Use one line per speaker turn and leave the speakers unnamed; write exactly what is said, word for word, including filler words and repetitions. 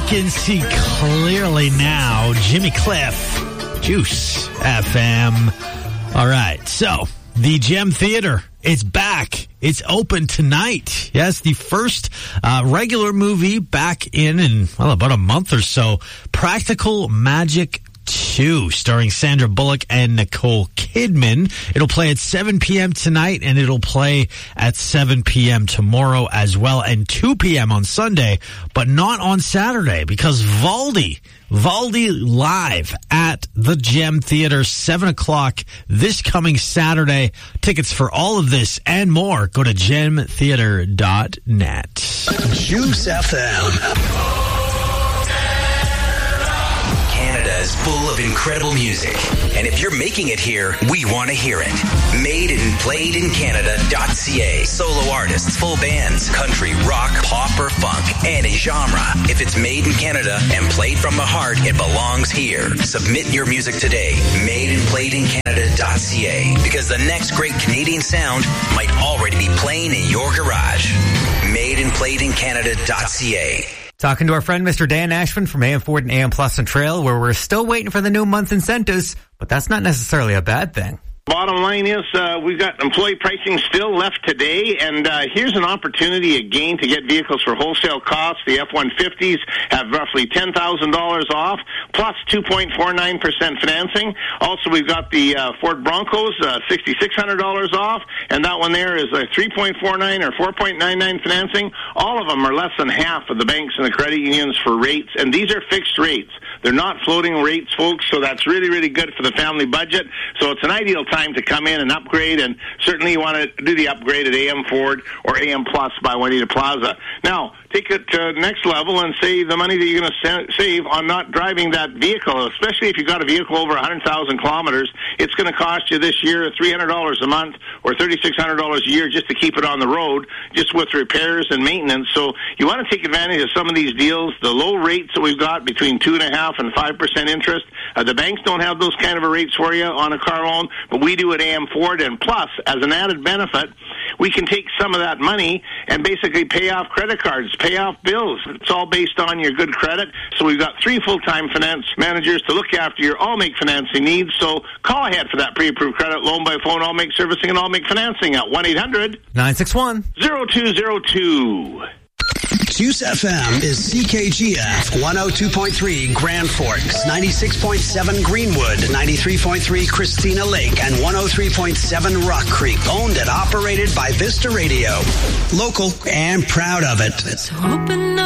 can see clearly now. Jimmy Cliff, Juice F M. All right, so the Gem Theater, it's back. It's open tonight. Yes, the first uh, regular movie back in, in, well, about a month or so. Practical Magic two, starring Sandra Bullock and Nicole Kidman. It'll play at seven p.m. tonight, and it'll play at seven p.m. tomorrow as well, and two p.m. on Sunday, but not on Saturday, because Valdi, Valdi live at the Gem Theater, seven o'clock this coming Saturday. Tickets for all of this and more, go to gem theater dot net.
Juice F M. Canada is full of incredible music, and if you're making it here, we want to hear it. Made and played in Canada dot c a. Solo artists, full bands, country, rock, pop, or funk, any genre. If it's made in Canada and played from the heart, it belongs here. Submit your music today. Made and played in Canada dot c a. Because the next great Canadian sound might already be playing in your garage. Made and played in Canada dot c a.
Talking to our friend Mister Dan Ashman from A M Ford and A M Plus and Trail, where we're still waiting for the new month incentives, but that's not necessarily a bad thing.
Bottom line is uh, we've got employee pricing still left today, and uh, here's an opportunity again to get vehicles for wholesale costs. The F one fifties have roughly ten thousand dollars off, plus two point four nine percent financing. Also, we've got the uh, Ford Broncos, uh, six thousand six hundred dollars off, and that one there is a three point four nine or four point nine nine financing. All of them are less than half of the banks and the credit unions for rates, and these are fixed rates. They're not floating rates, folks, so that's really, really good for the family budget. So it's an ideal time to come in and upgrade, and certainly you want to do the upgrade at A M Ford or A M Plus by Juanita Plaza. Now, take it to the next level and save the money that you're going to save on not driving that vehicle, especially if you've got a vehicle over one hundred thousand kilometers. It's going to cost you this year three hundred dollars a month or three thousand six hundred dollars a year just to keep it on the road, just with repairs and maintenance. So you want to take advantage of some of these deals. The low rates that we've got between two point five and five percent interest. Uh, the banks don't have those kind of rates for you on a car loan, but we do at A M Ford. And plus, as an added benefit, we can take some of that money and basically pay off credit cards, pay off bills. It's all based on your good credit. So we've got three full-time finance managers to look after your all-make financing needs. So call ahead for that pre-approved credit loan by phone, all-make servicing and all-make financing at one eight hundred
nine six one
zero two zero two.
Juice F M is C K G F one oh two point three Grand Forks, ninety-six point seven Greenwood, ninety-three point three Christina Lake, and one oh three point seven Rock Creek. Owned and operated by Vista Radio. Local and proud of it.
So open up.